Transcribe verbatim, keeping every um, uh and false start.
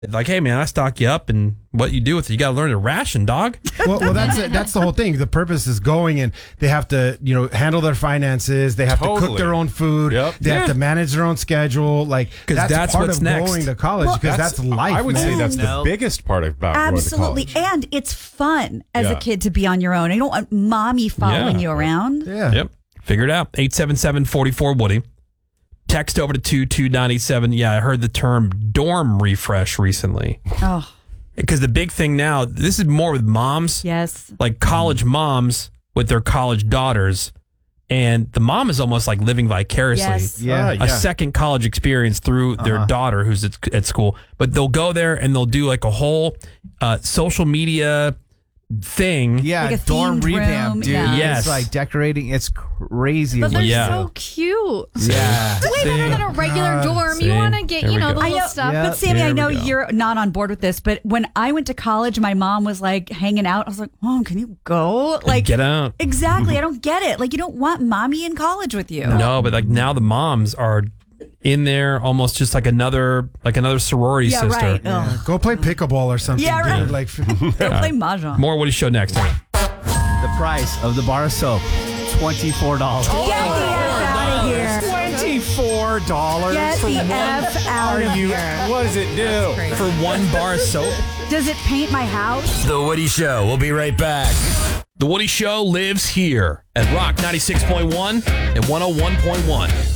Like, hey, man, I stock you up, and what you do with it, you got to learn to ration, dog. Well, well, that's it. That's the whole thing. The purpose is going, and they have to, you know, handle their finances. They have to Totally. cook their own food. Yep. They Yeah. have to manage their own schedule. Like, 'Cause that's, that's part what's of next. going to college because that's, life. I would man. say that's No. the biggest part about Absolutely. going to college. And it's fun as Yeah. a kid to be on your own. I don't want mommy following Yeah. you around. Yeah. Yep. Figure it out. eight seven seven, four four, Woody. Text over to two two nine seven. Yeah, I heard the term dorm refresh recently. Oh, Because the big thing now, this is more with moms, yes. like college moms with their college daughters. And the mom is almost like living vicariously. Yes. Yeah. Ah, A second college experience through their Uh-huh. daughter who's at, at school. But they'll go there and they'll do like a whole uh, social media thing. Yeah, Like a dorm themed revamp, room, dude. yeah. Yes. It's like decorating. It's crazy. But they're Yeah. so cute. yeah. Way better than a regular dorm. See? You want to get, Here you we know, go. the I little know, stuff. Yeah. but Sammy, Here I we know go. you're not on board with this, but when I went to college, my mom was like hanging out. I was like, Mom, can you go? Like, Get out. exactly. I don't get it. Like, you don't want mommy in college with you. No, but like now the moms are in there almost just like another like another sorority Yeah, sister. right. Ugh. Go play pickleball or something. Yeah, dude. right. Like, Go play mahjong. More Woody Show next. The price of the bar of soap, twenty-four dollars. Get the F out of here. twenty-four dollars Get for the one? F out Are of you? here. What does it do? For one bar of soap. Does it paint my house? The Woody Show. We'll be right back. The Woody Show lives here at Rock ninety-six point one and one oh one point one.